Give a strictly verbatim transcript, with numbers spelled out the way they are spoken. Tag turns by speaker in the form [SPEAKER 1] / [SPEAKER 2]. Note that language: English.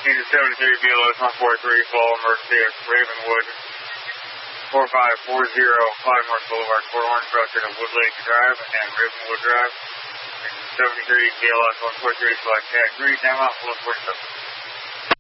[SPEAKER 1] Unit seventy-three, B L S one four three, fall emergency at Ravenwood, four five four zero, five North Boulevard, Fort Orange, structure of Wood Lake Drive and Ravenwood Drive. Unit seventy-three, B L S one four three, select tag three, time out, one forty-seven.